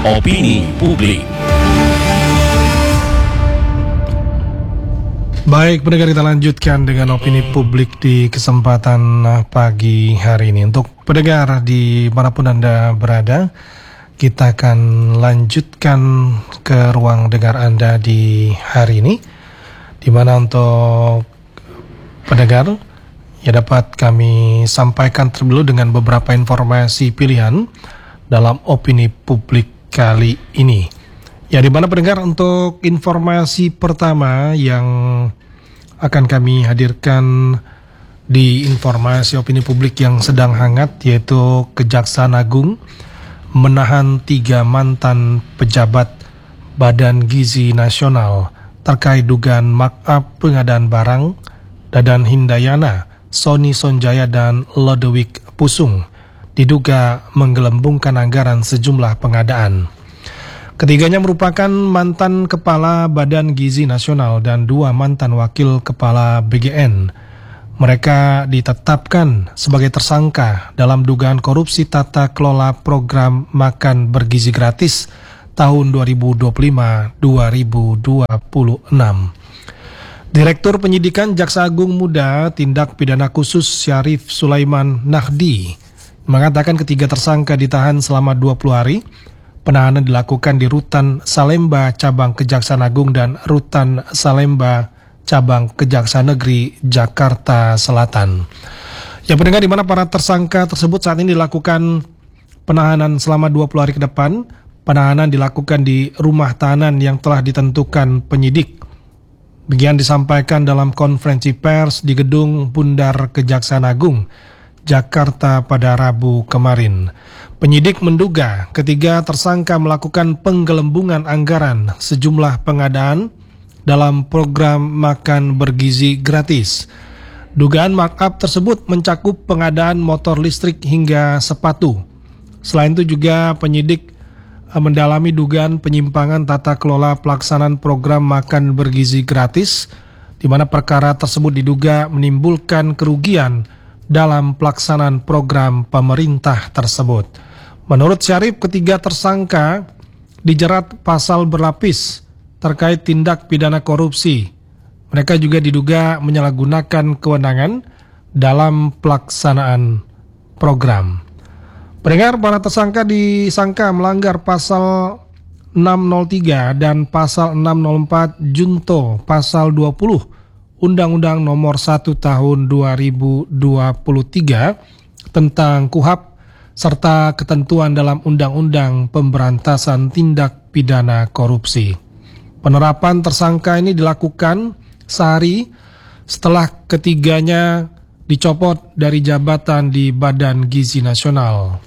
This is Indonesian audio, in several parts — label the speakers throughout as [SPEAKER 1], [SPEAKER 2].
[SPEAKER 1] Opini Publik.
[SPEAKER 2] Baik, pendengar, kita lanjutkan dengan opini publik di kesempatan pagi hari ini. Untuk pendengar dimanapun Anda berada, kita akan lanjutkan ke ruang dengar Anda di hari ini, di mana untuk pendengar ya dapat kami sampaikan terlebih dahulu dengan beberapa informasi pilihan dalam opini publik kali ini. Ya, di mana pendengar, untuk informasi pertama yang akan kami hadirkan di informasi opini publik yang sedang hangat, yaitu Kejaksaan Agung menahan 3 mantan pejabat Badan Gizi Nasional terkait dugaan markup pengadaan barang Dadan Hindayana, Sony Sonjaya, dan Lodewijk Pusung diduga menggelembungkan anggaran sejumlah pengadaan. Ketiganya merupakan mantan Kepala Badan Gizi Nasional dan 2 mantan Wakil Kepala BGN. Mereka ditetapkan sebagai tersangka dalam dugaan korupsi tata kelola program makan bergizi gratis tahun 2025-2026. Direktur Penyidikan Jaksa Agung Muda Tindak Pidana Khusus Syarif Sulaiman Nahdi mengatakan ketiga tersangka ditahan selama 20 hari. Penahanan dilakukan di Rutan Salemba Cabang Kejaksaan Agung dan Rutan Salemba Cabang Kejaksaan Negeri Jakarta Selatan. Yang pendengar, di mana para tersangka tersebut saat ini dilakukan penahanan selama 20 hari ke depan. Penahanan dilakukan di rumah tahanan yang telah ditentukan penyidik. Begini disampaikan dalam konferensi pers di Gedung Bundar Kejaksaan Agung Jakarta pada Rabu kemarin. Penyidik menduga ketiga tersangka melakukan penggelembungan anggaran sejumlah pengadaan dalam program makan bergizi gratis. Dugaan markup tersebut mencakup pengadaan motor listrik hingga sepatu. Selain itu juga penyidik mendalami dugaan penyimpangan tata kelola pelaksanaan program makan bergizi gratis, di mana perkara tersebut diduga menimbulkan kerugian dalam pelaksanaan program pemerintah tersebut. Menurut Syarif, ketiga tersangka dijerat pasal berlapis terkait tindak pidana korupsi. Mereka juga diduga menyalahgunakan kewenangan dalam pelaksanaan program. Pendengar, para tersangka disangka melanggar pasal 603 dan pasal 604 junto pasal 20 Undang-Undang Nomor 1 Tahun 2023 tentang KUHP serta ketentuan dalam Undang-Undang Pemberantasan Tindak Pidana Korupsi. Penerapan tersangka ini dilakukan sehari setelah ketiganya dicopot dari jabatan di Badan Gizi Nasional.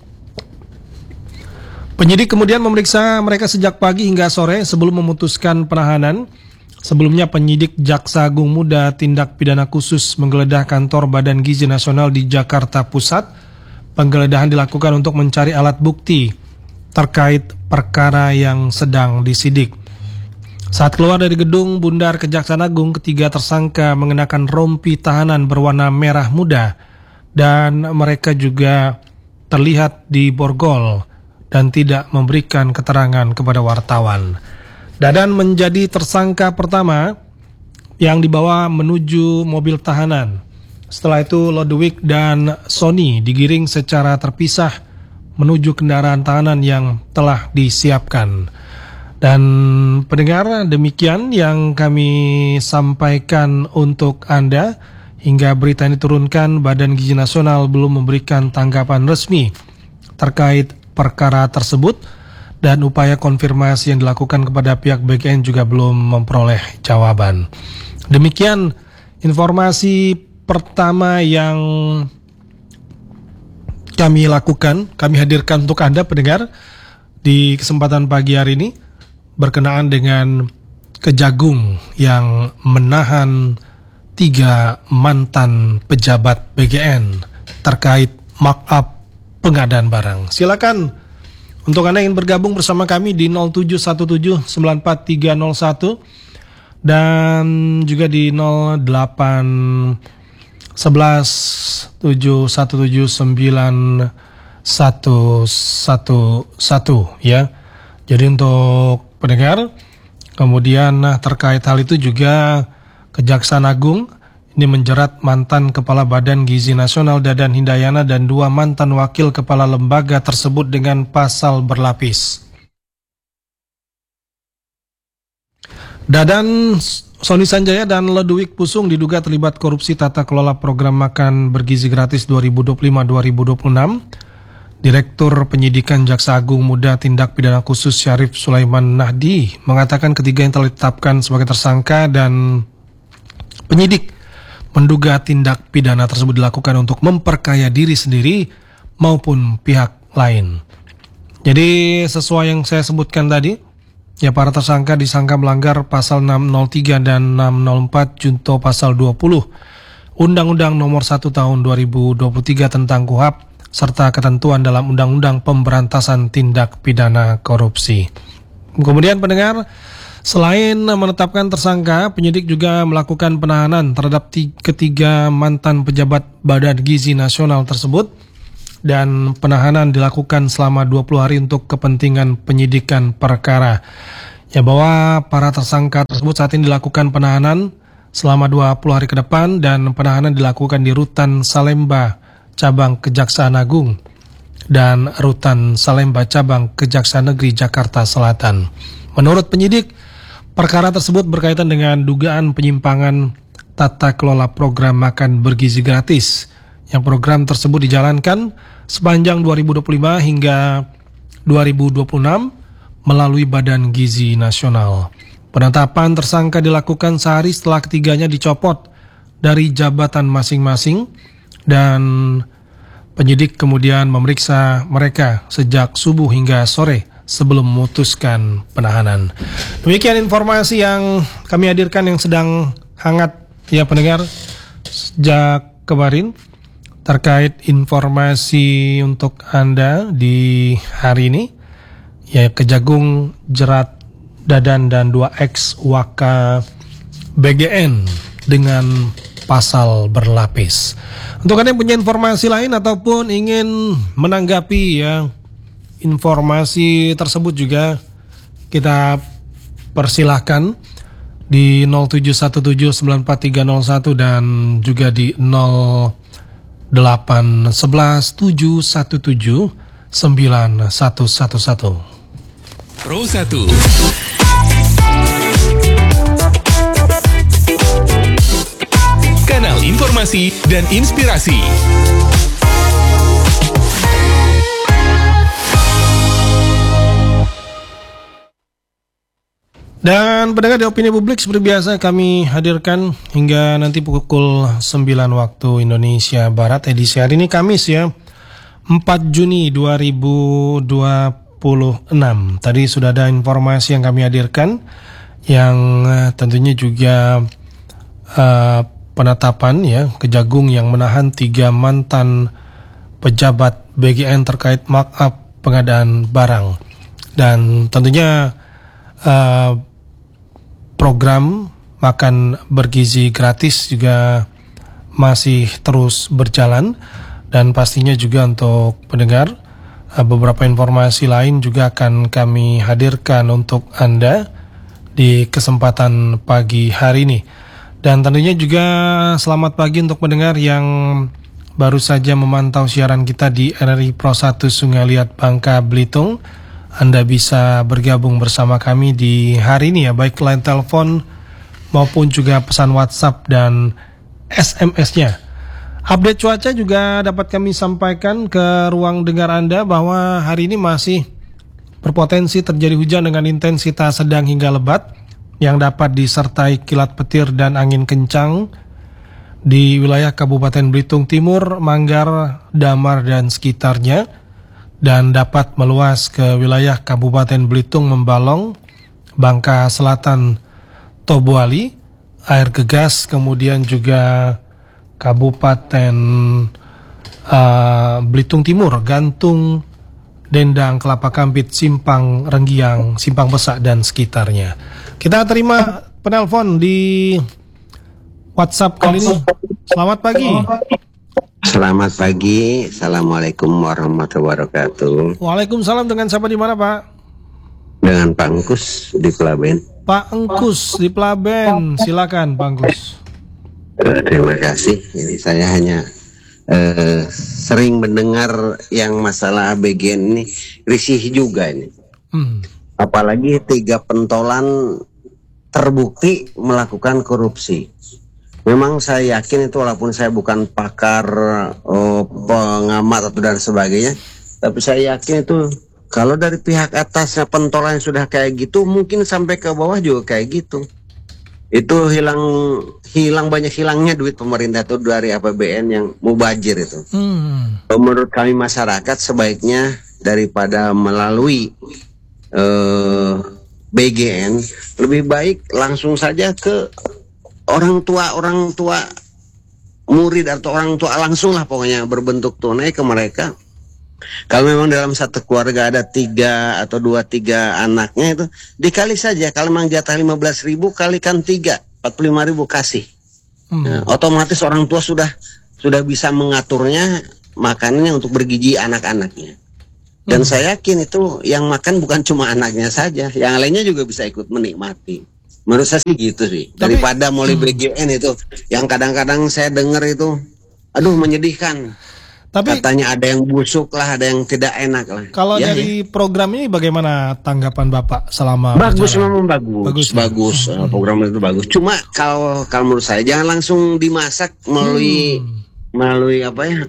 [SPEAKER 2] Penyidik kemudian memeriksa mereka sejak pagi hingga sore sebelum memutuskan penahanan. Sebelumnya penyidik Jaksa Agung Muda Tindak Pidana Khusus menggeledah kantor Badan Gizi Nasional di Jakarta Pusat. Penggeledahan dilakukan untuk mencari alat bukti terkait perkara yang sedang disidik. Saat keluar dari gedung Bundar Kejaksaan Agung, ketiga tersangka mengenakan rompi tahanan berwarna merah muda dan mereka juga terlihat di borgol dan tidak memberikan keterangan kepada wartawan. Dadan menjadi tersangka pertama yang dibawa menuju mobil tahanan. Setelah itu Lodewijk dan Sony digiring secara terpisah menuju kendaraan tahanan yang telah disiapkan. Dan pendengar, demikian yang kami sampaikan untuk Anda. Hingga berita ini turunkan, Badan Gizi Nasional belum memberikan tanggapan resmi terkait perkara tersebut. Dan upaya konfirmasi yang dilakukan kepada pihak BGN juga belum memperoleh jawaban. Demikian informasi pertama yang kami lakukan, kami hadirkan untuk Anda pendengar di kesempatan pagi hari ini berkenaan dengan Kejagung yang menahan 3 mantan pejabat BGN terkait markup pengadaan barang. Silakan untuk Anda yang ingin bergabung bersama kami di 0717943301 dan juga di 0811717911 ya. Jadi untuk pendengar, kemudian terkait hal itu juga Kejaksaan Agung ini menjerat mantan Kepala Badan Gizi Nasional Dadan Hindayana dan 2 mantan wakil kepala lembaga tersebut dengan pasal berlapis. Dadan Sony Sanjaya dan Ludwig Pusung diduga terlibat korupsi tata kelola program makan bergizi gratis 2025-2026. Direktur Penyidikan Jaksa Agung Muda Tindak Pidana Khusus Syarif Sulaiman Nahdi mengatakan ketiga yang telah ditetapkan sebagai tersangka dan penyidik menduga tindak pidana tersebut dilakukan untuk memperkaya diri sendiri maupun pihak lain. Jadi sesuai yang saya sebutkan tadi, ya para tersangka disangka melanggar pasal 603 dan 604 junto pasal 20 Undang-Undang Nomor 1 Tahun 2023 tentang KUHP serta ketentuan dalam Undang-Undang Pemberantasan Tindak Pidana Korupsi. Kemudian pendengar, selain menetapkan tersangka, penyidik juga melakukan penahanan terhadap ketiga mantan pejabat Badan Gizi Nasional tersebut dan penahanan dilakukan selama 20 hari untuk kepentingan penyidikan perkara. Ya, bahwa para tersangka tersebut saat ini dilakukan penahanan selama 20 hari ke depan dan penahanan dilakukan di Rutan Salemba Cabang Kejaksaan Agung dan Rutan Salemba Cabang Kejaksaan Negeri Jakarta Selatan. Menurut penyidik, perkara tersebut berkaitan dengan dugaan penyimpangan tata kelola program makan bergizi gratis. Yang program tersebut dijalankan sepanjang 2025 hingga 2026 melalui Badan Gizi Nasional. Penetapan tersangka dilakukan sehari setelah ketiganya dicopot dari jabatan masing-masing dan penyidik kemudian memeriksa mereka sejak subuh hingga sore sebelum memutuskan penahanan. Demikian informasi yang kami hadirkan yang sedang hangat ya pendengar sejak kemarin terkait informasi untuk Anda di hari ini, ya Kejagung jerat Dadan dan 2 ex Waka BGN dengan pasal berlapis. Untuk Anda yang punya informasi lain ataupun ingin menanggapi ya informasi tersebut juga kita persilahkan di 0717943101 dan juga di 0811717911.
[SPEAKER 1] Pro 1 Kanal informasi dan inspirasi.
[SPEAKER 2] Dan pendengar di Opini Publik seperti biasa kami hadirkan hingga nanti pukul 9 waktu Indonesia Barat. Edisi hari ini Kamis ya, 4 Juni 2026. Tadi sudah ada informasi yang kami hadirkan yang tentunya juga penetapan ya Kejagung yang menahan 3 mantan pejabat BGN terkait markup pengadaan barang. Dan tentunya program makan bergizi gratis juga masih terus berjalan dan pastinya juga untuk pendengar beberapa informasi lain juga akan kami hadirkan untuk Anda di kesempatan pagi hari ini. Dan tentunya juga selamat pagi untuk pendengar yang baru saja memantau siaran kita di RRI Pro 1 Sungai Liat Bangka Belitung. Anda bisa bergabung bersama kami di hari ini ya, baik line telepon maupun juga pesan WhatsApp dan SMS-nya. Update cuaca juga dapat kami sampaikan ke ruang dengar Anda bahwa hari ini masih berpotensi terjadi hujan dengan intensitas sedang hingga lebat yang dapat disertai kilat petir dan angin kencang di wilayah Kabupaten Belitung Timur, Manggar, Damar dan sekitarnya, dan dapat meluas ke wilayah Kabupaten Belitung, Membalong, Bangka Selatan, Tobuali, Air Gegas, kemudian juga Kabupaten Belitung Timur, Gantung, Dendang, Kelapa Kampit, Simpang Renggiang, Simpang Besak dan sekitarnya. Kita terima penelpon di WhatsApp kali ini. Selamat pagi.
[SPEAKER 3] Selamat pagi, Assalamualaikum warahmatullahi wabarakatuh.
[SPEAKER 2] Waalaikumsalam, dengan siapa di mana Pak?
[SPEAKER 3] dengan Pak Engkus di Pelaben.
[SPEAKER 2] Pak Engkus di Pelaben, silakan Pak Engkus.
[SPEAKER 3] Terima kasih. Ini saya hanya sering mendengar yang masalah ABGN ini, risih juga ini. Apalagi 3 pentolan terbukti melakukan korupsi. Memang saya yakin itu, walaupun saya bukan pakar pengamat atau dan sebagainya, tapi saya yakin itu kalau dari pihak atasnya pentolan sudah kayak gitu, mungkin sampai ke bawah juga kayak gitu. Itu hilang banyak hilangnya duit pemerintah itu dari APBN yang mubazir itu. Menurut kami masyarakat sebaiknya daripada melalui BGN, lebih baik langsung saja ke orang tua murid atau orang tua langsung lah, pokoknya berbentuk tunai ke mereka. Kalau memang dalam satu keluarga ada 3 atau 2-3 anaknya, itu dikali saja. Kalau memang jatah 15.000 kalikan 3, 45.000 kasih. Nah, otomatis orang tua sudah bisa mengaturnya makanannya untuk bergizi anak-anaknya. Dan saya yakin itu yang makan bukan cuma anaknya saja, yang lainnya juga bisa ikut menikmati. Menurut saya sih gitu sih. Daripada mulai BGN itu, yang kadang-kadang saya dengar itu, aduh menyedihkan. Tapi katanya ada yang busuk lah, ada yang tidak enak lah.
[SPEAKER 2] Kalau dari program ini bagaimana tanggapan Bapak selama
[SPEAKER 3] bagus, memang bagus.
[SPEAKER 2] Hmm.
[SPEAKER 3] Program itu bagus. Cuma kalau menurut saya jangan langsung dimasak melalui apa ya?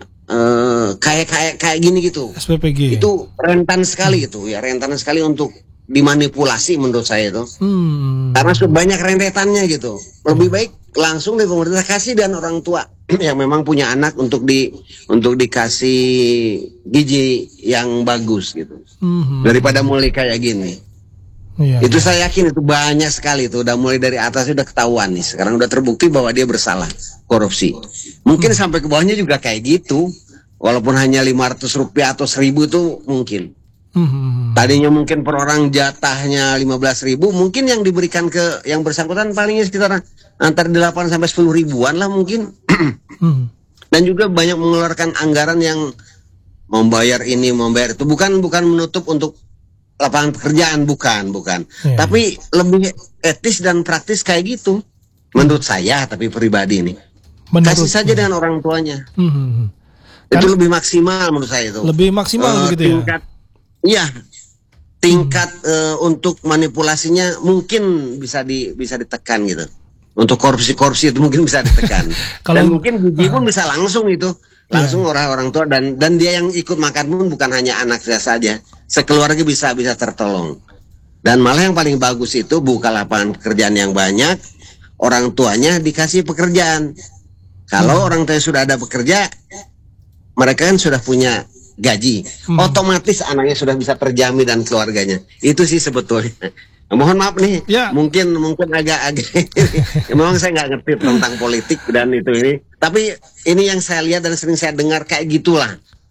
[SPEAKER 3] Kayak gini gitu.
[SPEAKER 2] SPPG.
[SPEAKER 3] Itu rentan sekali itu ya, rentan sekali untuk dimanipulasi menurut saya itu. Karena sudah banyak rentetannya gitu. Lebih baik langsung dari pemerintah kasih dan orang tua yang memang punya anak untuk dikasih gizi yang bagus gitu. Daripada mulai kayak gini. Itu saya yakin itu banyak sekali itu, udah mulai dari atas udah ketahuan nih. Sekarang udah terbukti bahwa dia bersalah korupsi. Mungkin sampai ke bawahnya juga kayak gitu. Walaupun hanya 500 rupiah atau 1.000 itu mungkin. Tadinya mungkin per orang jatahnya 15.000, mungkin yang diberikan ke yang bersangkutan palingnya sekitar antara 8 sampai 10 ribuan lah mungkin. Dan juga banyak mengeluarkan anggaran yang membayar ini, membayar itu, bukan menutup untuk lapangan pekerjaan, bukan. Tapi lebih etis dan praktis kayak gitu menurut saya, tapi pribadi ini. Kasih saja dengan orang tuanya. Itu lebih maksimal menurut saya itu.
[SPEAKER 2] Lebih maksimal begitu
[SPEAKER 3] ya. Tingkat untuk manipulasinya mungkin bisa ditekan gitu. Untuk korupsi itu mungkin bisa ditekan. Dan mungkin gizi pun bisa langsung itu. Langsung orang tua dan dia yang ikut makan pun bukan hanya anak saja. Sekeluarga bisa tertolong. Dan malah yang paling bagus itu buka lapangan pekerjaan yang banyak. Orang tuanya dikasih pekerjaan. Kalau orang tua sudah ada pekerja, mereka kan sudah punya gaji, otomatis anaknya sudah bisa terjamin dan keluarganya. Itu sih sebetulnya. Mohon maaf nih, mungkin agak memang saya nggak ngerti tentang politik dan ini. Tapi ini yang saya lihat dan sering saya dengar kayak gitulah.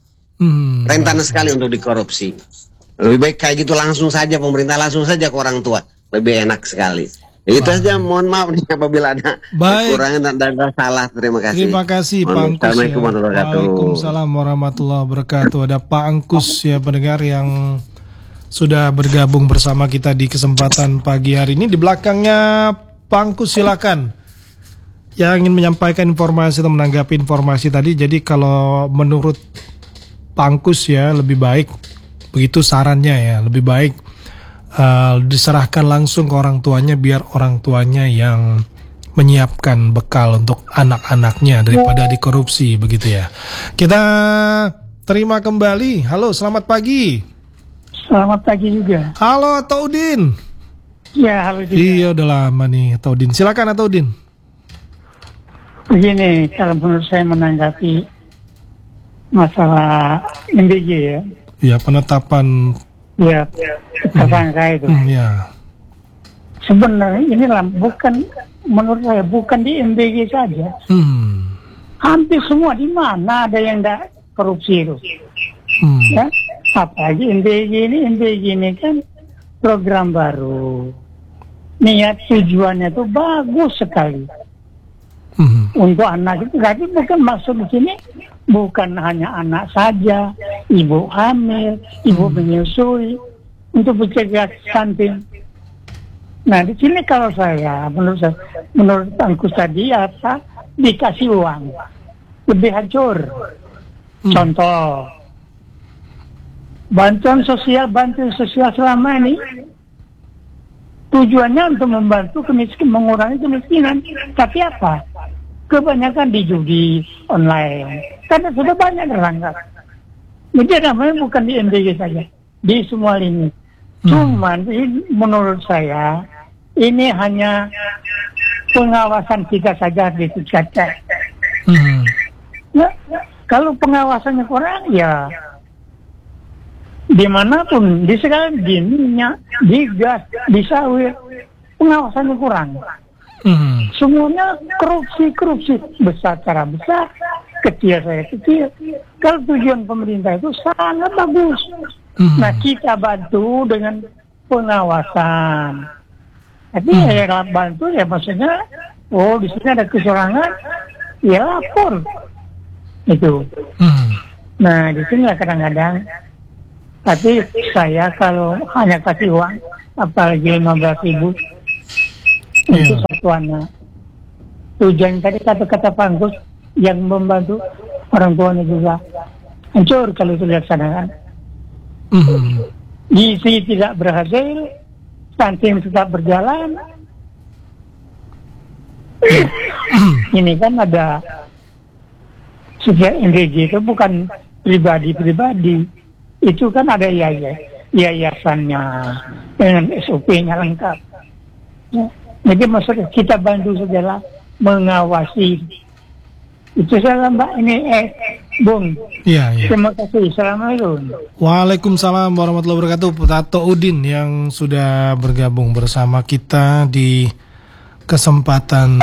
[SPEAKER 3] Rentan sekali untuk dikorupsi. Lebih baik kayak gitu langsung saja, pemerintah langsung saja ke orang tua, lebih enak sekali. Itu saja, mohon maaf nih apabila ada kekurangan dan salah. Terima kasih.
[SPEAKER 2] Terima kasih Pak Engkus. Waalaikumsalam warahmatullahi wabarakatuh. Ada Pak Engkus ya, pendengar yang sudah bergabung bersama kita di kesempatan pagi hari ini. Di belakangnya Pak Engkus, silakan. Yang ingin menyampaikan informasi atau menanggapi informasi tadi. Jadi kalau menurut Pak Engkus ya, lebih baik, begitu sarannya ya, lebih baik diserahkan langsung ke orang tuanya, biar orang tuanya yang menyiapkan bekal untuk anak-anaknya daripada dikorupsi, begitu ya. Kita terima kembali. Halo, selamat pagi.
[SPEAKER 4] Selamat pagi juga.
[SPEAKER 2] Halo Ataudin.
[SPEAKER 4] Ya, halo juga.
[SPEAKER 2] Iya, udah lama nih Ataudin. Silakan Ataudin.
[SPEAKER 4] Begini, kalau menurut saya menanggapi masalah MBG ya.
[SPEAKER 2] Ya, penetapan.
[SPEAKER 4] Ya, tersangka itu.
[SPEAKER 2] Ya.
[SPEAKER 4] Sebenarnya ini bukan, menurut saya bukan di MBG saja. Hampir semua, di mana ada yang tidak korupsi itu. Ya, apalagi MBG ini kan program baru. Niat tujuannya itu bagus sekali. Untuk anak itu, tapi bukan maksud di sini bukan hanya anak saja, ibu hamil, ibu menyusui, untuk mencegah stunting. Nah di sini kalau menurut Angkus tadi dikasih uang lebih hancur. Contoh bantuan sosial selama ini tujuannya untuk membantu mengurangi kemiskinan, tapi apa? Kebanyakan di judi online karena sudah banyak terangkat. Jadi namanya bukan di MBG saja, di semua lini. Cuman menurut saya ini hanya pengawasan kita saja ditingkatkan. Ya, kalau pengawasannya kurang ya dimanapun, di sekarang di minyak, di gas, di sawit, pengawasannya kurang. Semuanya korupsi besar cara besar, kecil saya kecil. Kalau tujuan pemerintah itu sangat bagus. Nah kita bantu dengan pengawasan. Tapi ya bantu ya maksudnya, di sini ada kecurangan, ya lapor. Itu. Nah di sini kadang-kadang. Tapi saya kalau hanya kasih uang, apalagi 15.000 untuk satu anak. Tujuan tadi kata-kata Pak Angkus yang membantu orang tuanya juga hancur kalau itu dilaksanakan. Gizi tidak berhasil, stunting tetap berjalan. Ini kan ada sejak NDG itu bukan pribadi-pribadi, itu kan ada yayasannya dengan SOP-nya lengkap. Ya. Jadi maksudnya kita bantu sajalah mengawasi. Itu saja Mbak, ini Bung. Iya. Terima kasih. Assalamualaikum.
[SPEAKER 2] Waalaikumsalam warahmatullahi wabarakatuh. Tato Udin yang sudah bergabung bersama kita di kesempatan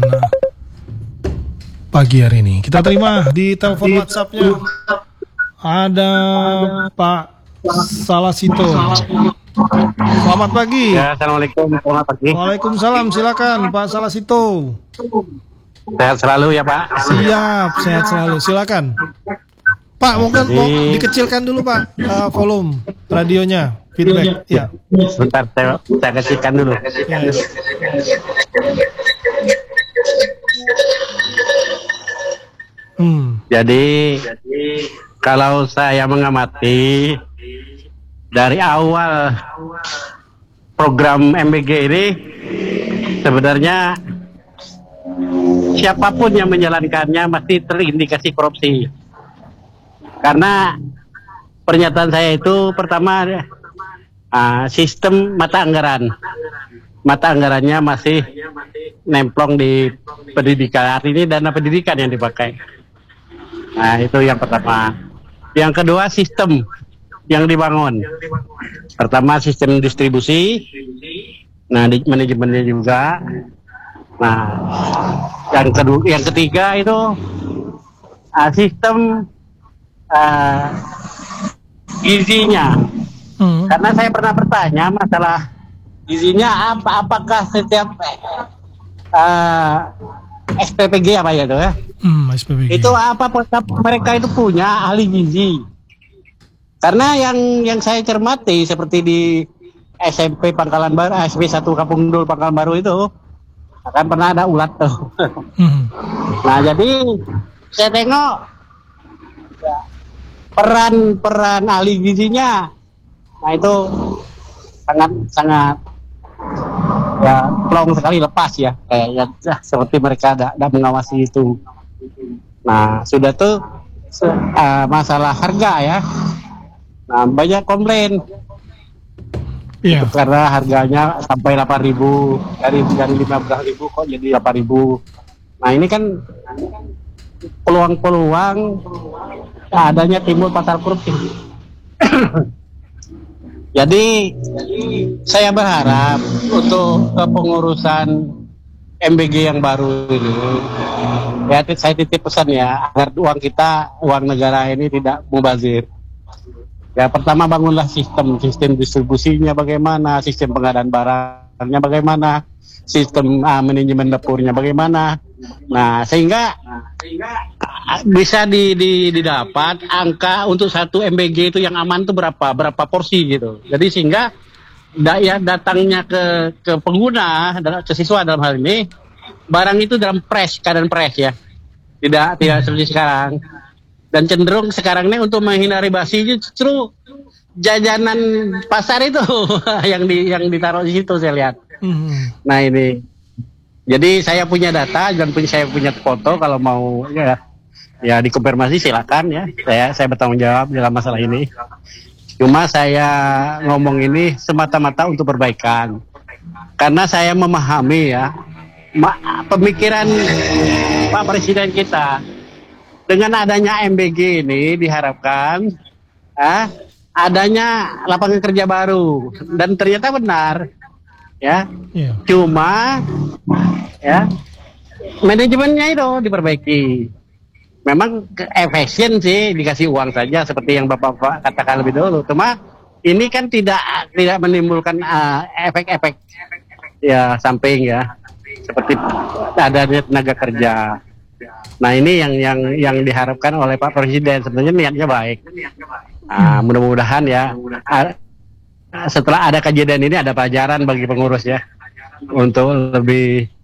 [SPEAKER 2] pagi hari ini. Kita terima di telepon WhatsApp-nya ada Pak Salasito. Selamat pagi.
[SPEAKER 5] Ya, assalamualaikum. Selamat pagi.
[SPEAKER 2] Waalaikumsalam. Silakan Pak Salasito.
[SPEAKER 5] Sehat selalu ya Pak.
[SPEAKER 2] Siap, sehat selalu. Silakan. Pak, mungkin dikecilkan dulu Pak volume radionya. Feedback. Ya.
[SPEAKER 5] Bentar, saya kecilkan dulu.
[SPEAKER 2] Yes.
[SPEAKER 5] Jadi kalau saya mengamati dari awal program MBG ini, sebenarnya siapapun yang menjalankannya mesti terindikasi korupsi. Karena pernyataan saya itu pertama sistem mata anggarannya masih nemplong di pendidikan. Artinya dana pendidikan yang dipakai. Nah itu yang pertama. Yang kedua sistem yang dibangun. Pertama sistem distribusi, nah di manajemennya juga. Nah yang ketiga itu sistem gizinya. Karena saya pernah bertanya masalah gizinya apakah setiap SPPG apa ya itu ya? SPPG. Itu apa mereka itu punya ahli gizi? Karena yang saya cermati seperti di SMP Pangkalan Baru, SMP 1 Kampung Dul Pangkalan Baru itu akan pernah ada ulat tuh. Nah jadi saya tengok peran ahli gizinya, nah itu sangat ya plong sekali, lepas ya kayak seperti mereka tidak mengawasi itu. Nah sudah tuh masalah harga ya. Nah banyak komplain karena harganya sampai 8.000 dari 15.000 kok jadi 8.000. Nah ini kan peluang adanya timbul pasal korupsi. Jadi saya berharap untuk kepengurusan MBG yang baru ini, ya saya titip pesan ya agar uang negara ini tidak mubazir. Ya pertama bangunlah sistem distribusinya bagaimana, sistem pengadaan barangnya bagaimana, sistem manajemen dapurnya bagaimana. Nah, sehingga bisa didapat angka untuk satu MBG itu yang aman itu berapa porsi gitu. Jadi sehingga datangnya ke pengguna, ke siswa dalam hal ini, barang itu dalam keadaan fresh ya. Tidak seperti sekarang. Dan cenderung sekarang ini untuk menghindari basi justru jajanan pasar itu yang ditaruh di situ saya lihat. Nah ini, jadi saya punya data dan saya punya foto, kalau mau ya dikonfirmasi silakan ya. Saya bertanggung jawab dalam masalah ini. Cuma saya ngomong ini semata-mata untuk perbaikan, karena saya memahami ya pemikiran Pak Presiden kita. Dengan adanya MBG ini diharapkan adanya lapangan kerja baru, dan ternyata benar ya. Cuma ya manajemennya itu diperbaiki. Memang efisien sih, dikasih uang saja seperti yang Bapak katakan lebih dulu. Cuma ini kan tidak menimbulkan efek-efek ya samping ya, seperti adanya tenaga kerja. Nah ini yang diharapkan oleh Pak Presiden. Sebenarnya niatnya baik. Mudah-mudahan ya setelah ada kejadian ini ada pelajaran bagi pengurus ya, untuk lebih